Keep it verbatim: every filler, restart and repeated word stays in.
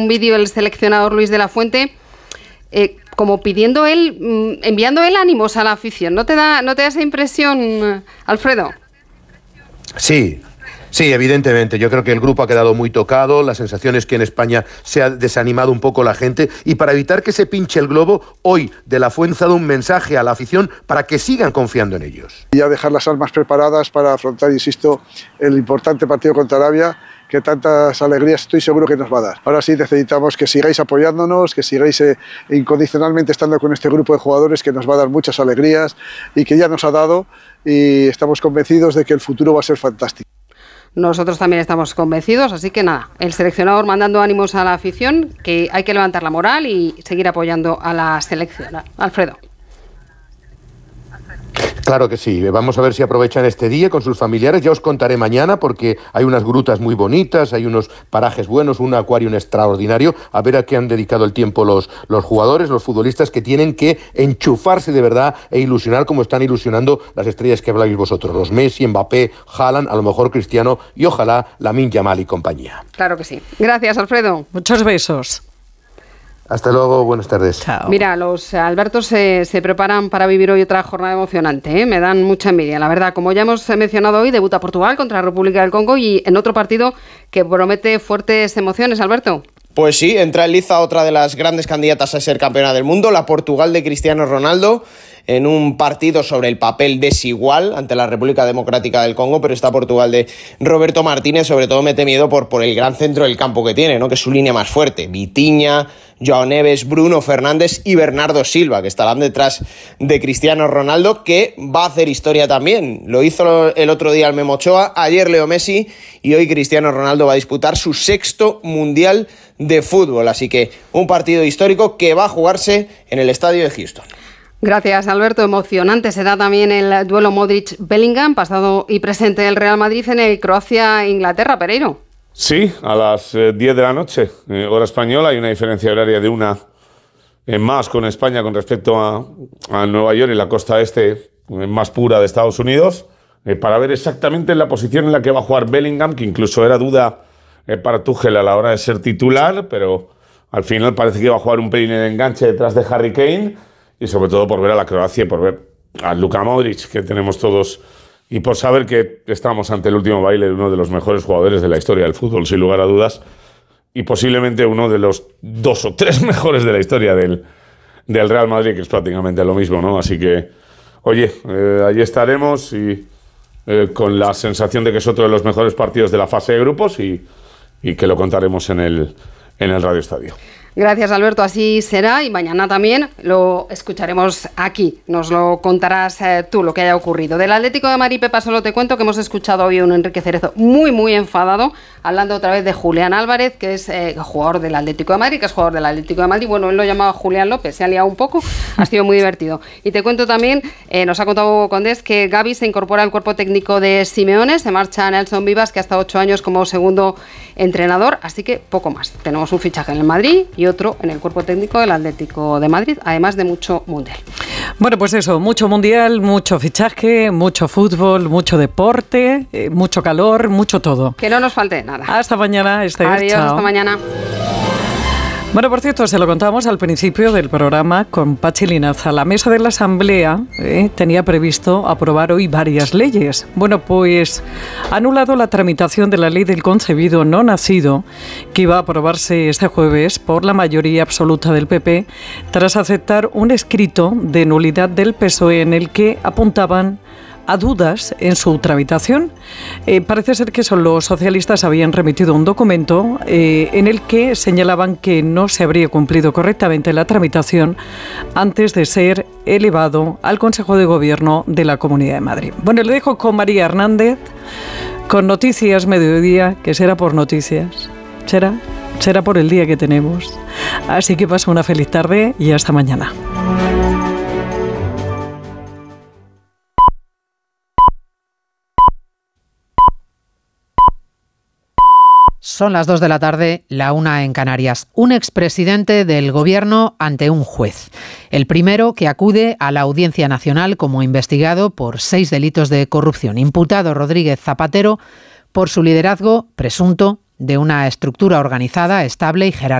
vídeo el seleccionador Luis de la Fuente, eh, como pidiendo él, enviando él ánimos a la afición. ¿No te da, no te da esa impresión, Alfredo? Sí. Sí, evidentemente. Yo creo que el grupo ha quedado muy tocado. La sensación es que en España se ha desanimado un poco la gente. Y para evitar que se pinche el globo, hoy De la Fuente ha dado un mensaje a la afición para que sigan confiando en ellos. Y a dejar las armas preparadas para afrontar, insisto, el importante partido contra Arabia, que tantas alegrías estoy seguro que nos va a dar. Ahora sí necesitamos que sigáis apoyándonos, que sigáis eh, incondicionalmente estando con este grupo de jugadores que nos va a dar muchas alegrías y que ya nos ha dado, y estamos convencidos de que el futuro va a ser fantástico. Nosotros también estamos convencidos, así que nada, el seleccionador mandando ánimos a la afición, que hay que levantar la moral y seguir apoyando a la selección. Alfredo. Claro que sí, vamos a ver si aprovechan este día con sus familiares, ya os contaré mañana porque hay unas grutas muy bonitas, hay unos parajes buenos, un acuario extraordinario, a ver a qué han dedicado el tiempo los, los jugadores, los futbolistas que tienen que enchufarse de verdad e ilusionar como están ilusionando las estrellas que habláis vosotros, los Messi, Mbappé, Haaland, a lo mejor Cristiano y ojalá Lamine Yamal y compañía. Claro que sí. Gracias, Alfredo. Muchos besos. Hasta luego, buenas tardes. Chao. Mira, los Albertos se, se preparan para vivir hoy otra jornada emocionante, ¿eh? Me dan mucha envidia, la verdad. Como ya hemos mencionado hoy, debuta Portugal contra la República del Congo y en otro partido que promete fuertes emociones, Alberto. Pues sí, entra en liza otra de las grandes candidatas a ser campeona del mundo, la Portugal de Cristiano Ronaldo, en un partido sobre el papel desigual ante la República Democrática del Congo, pero esta Portugal de Roberto Martínez sobre todo mete miedo por, por el gran centro del campo que tiene, ¿no? Que es su línea más fuerte, Vitinha, Joao Neves, Bruno Fernández y Bernardo Silva, que estarán detrás de Cristiano Ronaldo, que va a hacer historia también. Lo hizo el otro día el Memo Ochoa, ayer Leo Messi y hoy Cristiano Ronaldo va a disputar su sexto Mundial de Fútbol. Así que un partido histórico que va a jugarse en el estadio de Houston. Gracias, Alberto. Emocionante será también el duelo Modric-Bellingham, pasado y presente del Real Madrid en el Croacia-Inglaterra, Pereiro. Sí, a las eh, diez de la noche, eh, hora española, hay una diferencia horaria de una eh, más con España con respecto a, a Nueva York y la costa este eh, más pura de Estados Unidos, eh, para ver exactamente la posición en la que va a jugar Bellingham, que incluso era duda eh, para Tuchel a la hora de ser titular, pero al final parece que va a jugar un pelín de enganche detrás de Harry Kane, y sobre todo por ver a la Croacia y por ver a Luka Modric, que tenemos todos, y por saber que estamos ante el último baile de uno de los mejores jugadores de la historia del fútbol, sin lugar a dudas, y posiblemente uno de los dos o tres mejores de la historia del, del Real Madrid, que es prácticamente lo mismo, ¿no? Así que, oye, eh, allí estaremos y eh, con la sensación de que es otro de los mejores partidos de la fase de grupos y, y que lo contaremos en el, en el Radio Estadio. Gracias, Alberto, así será y mañana también lo escucharemos aquí, nos lo contarás eh, tú lo que haya ocurrido. Del Atlético de Madrid, Pepa, solo te cuento que hemos escuchado hoy a un Enrique Cerezo muy muy enfadado, hablando otra vez de Julián Álvarez, que es eh, jugador del Atlético de Madrid, que es jugador del Atlético de Madrid, bueno, él lo llamaba Julián López, se ha liado un poco, ha sido muy divertido. Y te cuento también, eh, nos ha contado Hugo Condés, que Gavi se incorpora al cuerpo técnico de Simeone, se marcha Nelson Vivas, que ha estado ocho años como segundo entrenador, así que poco más. Tenemos un fichaje en el Madrid y otro en el cuerpo técnico del Atlético de Madrid, además de mucho mundial. Bueno, pues eso, mucho mundial, mucho fichaje, mucho fútbol, mucho deporte, eh, mucho calor, mucho todo. Que no nos falte nada. Hasta mañana, Esther. Adiós, chao. Hasta mañana. Bueno, por cierto, se lo contamos al principio del programa con Pachi Linaza. La mesa de la Asamblea eh, tenía previsto aprobar hoy varias leyes. Bueno, pues ha anulado la tramitación de la ley del concebido no nacido, que iba a aprobarse este jueves por la mayoría absoluta del P P, tras aceptar un escrito de nulidad del P S O E en el que apuntaban a dudas en su tramitación. Eh, parece ser que son los socialistas habían remitido un documento eh, en el que señalaban que no se habría cumplido correctamente la tramitación antes de ser elevado al Consejo de Gobierno de la Comunidad de Madrid. Bueno, le dejo con María Hernández, con Noticias Mediodía, que será por noticias. ¿Será? Será por el día que tenemos. Así que pasa una feliz tarde y hasta mañana. Son las dos de la tarde, la una en Canarias. Un expresidente del Gobierno ante un juez. El primero que acude a la Audiencia Nacional como investigado por seis delitos de corrupción. Imputado Rodríguez Zapatero por su liderazgo presunto de una estructura organizada, estable y jerárquica.